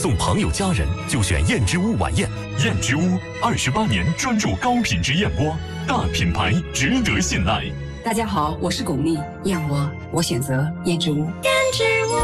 送朋友家人就选燕之屋晚宴。燕之屋28年专注高品质燕窝，大品牌值得信赖。 大家好，我是巩俐，燕窝我选择燕之屋。 燕之屋。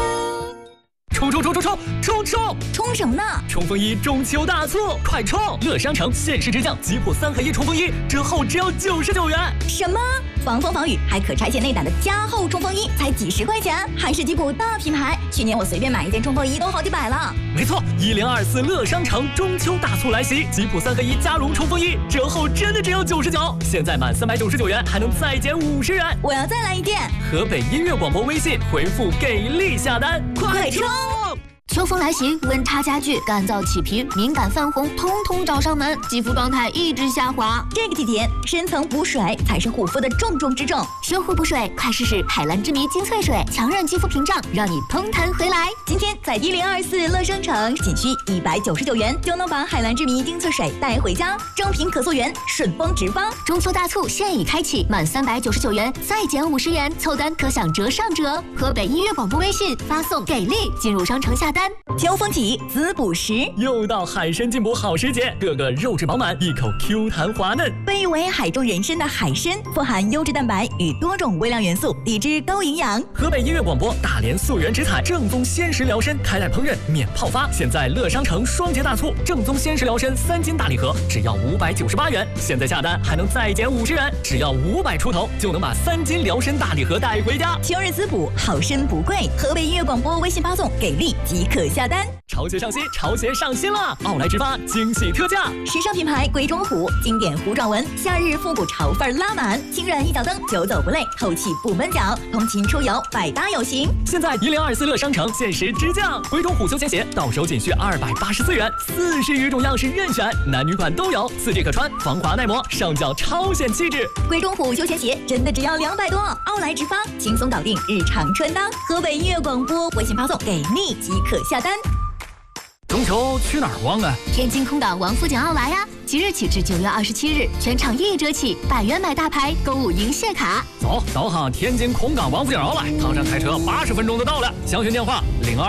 冲什么呢？ 冲锋衣中秋大促，快冲！乐商城限时直降吉普3合1冲锋衣，折后只要99元。 什么？防风防雨还可拆卸内胆的加厚冲锋衣才几10块钱，还是吉普大品牌。去年我随便买一件冲锋衣都好几百了。 没错，1024乐商城中秋大促来袭，吉普3合1加绒冲锋衣折后真的只有99，现在满399元还能再减50元。 我要再来一件。 河北音乐广播微信回复给力下单，快冲！ 秋风来袭，温差加剧，干燥起皮、敏感泛红，通通找上门，肌肤状态一直下滑。 这个季节，深层补水才是护肤的重中之重。 修护补水，快试试海蓝之谜精粹水，强韧肌肤屏障，让你嘭弹回来。 今天在1024乐商城，仅需199元就能把海蓝之谜精粹水带回家，正品可溯源，顺丰直发。 中秋大促现已开启，满399元再减50元，凑单可享折上折。河北音乐广播微信发送给力，进入商城下单。 秋风起，滋补时， 又到海参进补好时节，个个肉质饱满，一口 Q 弹滑嫩。 被誉为海中人参的海参，富含优质蛋白与多种微量元素，抵制高营养。 河北音乐广播大连溯源直采正宗鲜食疗参，开袋烹饪免泡发。现在乐商城双节大促，正宗鲜食疗参3斤大礼盒只要598元，现在下单还能再减50元，只要500出头就能把3斤疗参大礼盒带回家。 秋日滋补，好参不贵。河北音乐广播微信发送给力即可下单。 潮鞋上新，潮鞋上新了！奥莱直发惊喜特价， 时尚品牌鬼冢虎，经典弧状纹，夏日复古潮范拉满，轻软一脚蹬，久走不累，透气不闷脚，通勤出游百搭有型。 现在1024乐商城限时直降，鬼冢虎休闲鞋到手仅需284元，40余种样式任选，男女款都有，4G 可穿，防滑耐磨，上脚超显气质。 鬼冢虎休闲鞋真的只要200多，奥莱直发，轻松搞定日常穿搭。河北音乐广播微信发送给力即可下单。 中秋去哪儿逛啊？ 天津空港王府井奥莱呀！即日起至9月27日，全场1折起，100元买大牌，购物赢谢卡。 走，导航天津空港王府井奥莱，唐山开车80分钟就到了。详询电话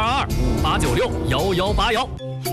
022258961181。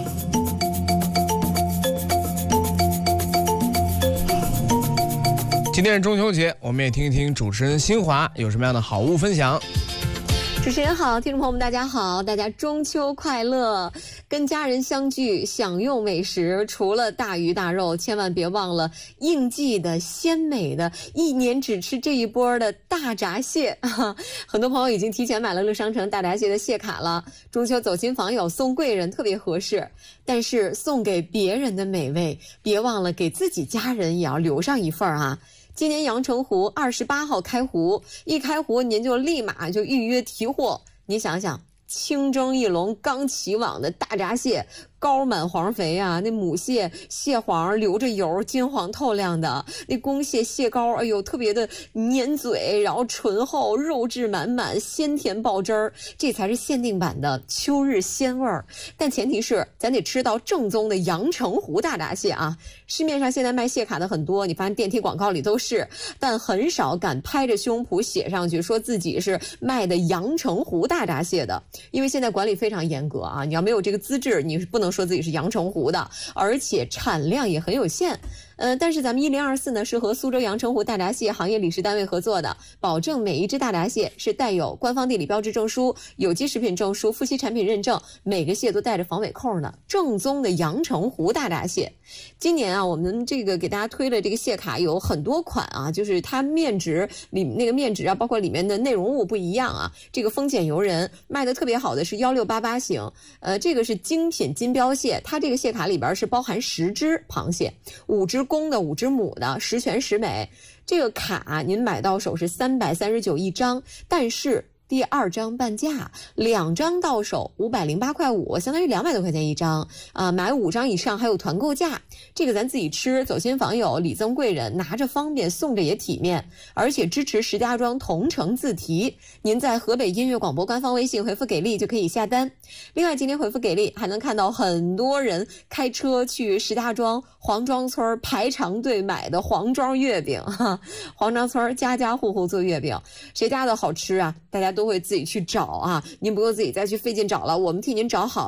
今天是中秋节，我们也听一听主持人新华有什么样的好物分享。 主持人好，听众朋友们大家好，大家中秋快乐！跟家人相聚，享用美食，除了大鱼大肉，千万别忘了应季的鲜美的，一年只吃这一波的大闸蟹。很多朋友已经提前买了乐商城大闸蟹的蟹卡了，中秋走亲访友送贵人特别合适。但是送给别人的美味，别忘了给自己家人也要留上一份啊。今年阳澄湖28号开湖，一开湖您就立马就预约提货。你想想，清蒸一笼刚起网的大闸蟹，膏满黄肥啊，那母蟹蟹黄流着油，金黄透亮的，那公蟹蟹膏，哎呦特别的粘嘴，然后醇厚，肉质满满，鲜甜爆汁儿，这才是限定版的秋日鲜味儿。但前提是咱得吃到正宗的阳澄湖大闸蟹啊！市面上现在卖蟹卡的很多，你发现电梯广告里都是，但很少敢拍着胸脯写上去说自己是卖的阳澄湖大闸蟹的，因为现在管理非常严格啊，你要没有这个资质，你是不能说自己是阳澄湖的，而且产量也很有限。但是咱们1024呢是和苏州阳澄湖大闸蟹行业理事单位合作的，保证每一只大闸蟹是带有官方地理标志证书、有机食品证书、富硒产品认证，每个蟹都带着防伪扣呢，正宗的阳澄湖大闸蟹。今年啊，我们这个给大家推了这个蟹卡有很多款啊，就是它面值里那个面值啊，包括里面的内容物不一样啊。这个丰俭由人卖的特别好的是1688型，这个是精品金标蟹，它这个蟹卡里边是包含10只螃蟹，5只公的5只母的，10全10美。这个卡您买到手是339一张，但是第2张半价，2张到手508块5，相当于200多块钱一张啊！买5张以上还有团购价，这个咱自己吃，走亲访友，礼赠贵人，拿着方便，送着也体面，而且支持石家庄同城自提。您在河北音乐广播官方微信回复给力就可以下单。另外，今天回复给力还能看到很多人开车去石家庄黄庄村排长队买的黄庄月饼哈，黄庄村家家户户做月饼，谁家的好吃啊？大家都会自己去找啊，您不用自己再去费劲找了，我们替您找好了，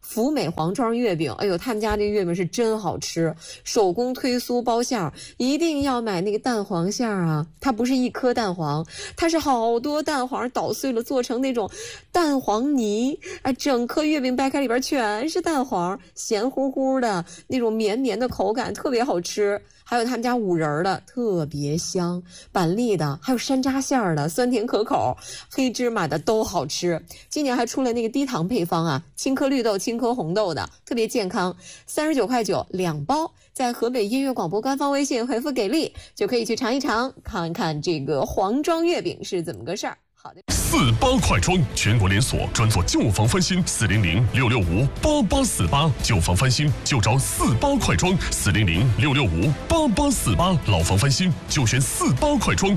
福美黄庄月饼，哎呦，他们家这月饼是真好吃，手工推酥包馅，一定要买那个蛋黄馅啊！它不是一颗蛋黄，它是好多蛋黄捣碎了做成那种蛋黄泥，哎，整颗月饼掰开里边全是蛋黄，咸乎乎的那种绵绵的口感，特别好吃。还有他们家五仁的特别香，板栗的，还有山楂馅的，酸甜可口，黑芝麻的都好吃。今年还出了那个低糖配方啊，青稞绿豆、青稞红豆的，特别健康，39.9块2包。在河北音乐广播官方微信回复给力，就可以去尝一尝，看看这个黄庄月饼是怎么个事儿。好的 ，48快装全国连锁，专做旧房翻新，400-665-8848，旧房翻新就找48快装，400-665-8848，老房翻新就选48快装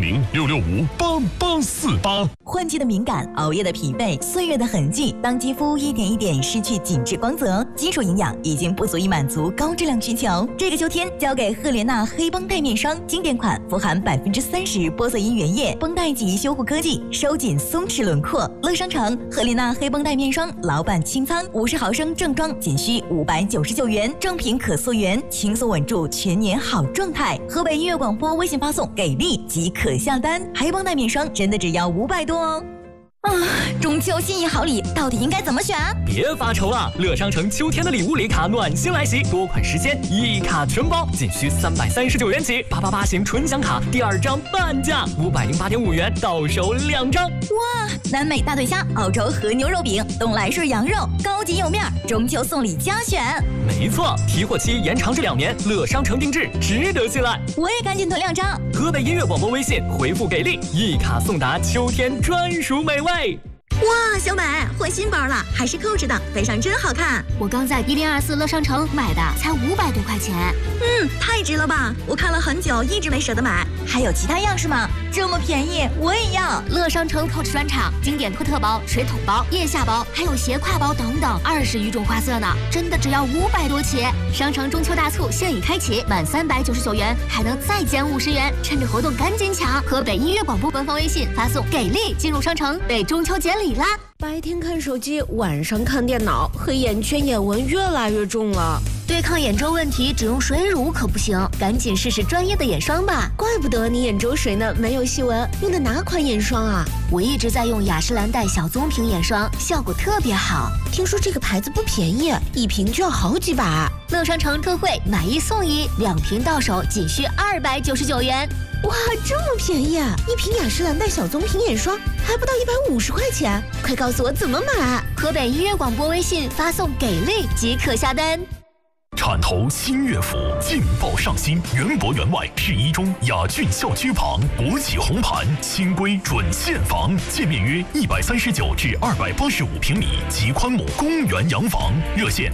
，400-665-8848。 换季的敏感，熬夜的疲惫，岁月的痕迹，当肌肤一点一点失去紧致光泽，基础营养已经不足以满足高质量需求。这个秋天，交给赫莲娜黑绷带面霜，经典款，富含30%玻色因原液，绷带级修护科技，收紧松弛轮廓。乐商城赫莲娜黑绷带面霜老版清仓，50毫升正装仅需599元，正品可溯源，轻松稳住全年好状态。河北音乐广播微信发送给力即可下单，黑绷带面霜真的只要500多哦。中秋心意好礼到底应该怎么选？ 别发愁了，乐商城秋天的礼物礼卡暖心来袭，多款时间一卡全包，仅需339元起，888型纯享卡第2张半价，508.5元到手2张。 哇，南美大对虾、澳洲和牛肉饼、东来顺羊肉，高级有面，中秋送礼佳选。 没错，提货期延长至2年，乐商城定制，值得信赖。 我也赶紧囤2张。 河北音乐广播微信回复给力，一卡送达秋天专属美味。 哇，小美换新包了，还是扣着的，背上真好看。 我刚在1024乐商城买的，才500多块钱。 太值了吧！我看了很久，一直没舍得买。还有其他样式吗？这么便宜，我也要。 乐商城Coach专场，经典托特包、水桶包、腋下包，还有斜挎包等等，20余种花色呢，真的只要500多起。商城中秋大促现已开启，满399元还能再减50元，趁着活动赶紧抢！河北音乐广播官方微信发送给力进入商城，为中秋节礼啦！ 白天看手机，晚上看电脑，黑眼圈、眼纹越来越重了。 对抗眼周问题，只用水乳可不行，赶紧试试专业的眼霜吧。 怪不得你眼周水呢没有细纹，用的哪款眼霜啊？ 我一直在用雅诗兰黛小棕瓶眼霜，效果特别好。 听说这个牌子不便宜，一瓶就要好几百。 乐商城特惠，买1送1，2瓶到手仅需299元。 哇，这么便宜啊！一瓶雅诗兰黛小棕瓶眼霜还不到150块钱，快告诉我怎么买！ 河北音乐广播微信发送给力即可下单。 汕头新乐府劲爆上新，园博园外市一中雅骏校区旁，国企红盘，新规准现房，建面约139至285平米，极宽亩公园洋房，热线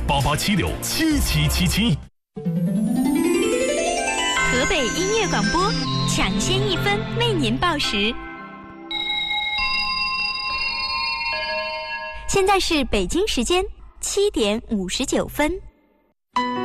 88767777。 河北音乐广播，抢先1分为您报时。现在是北京时间7点59分。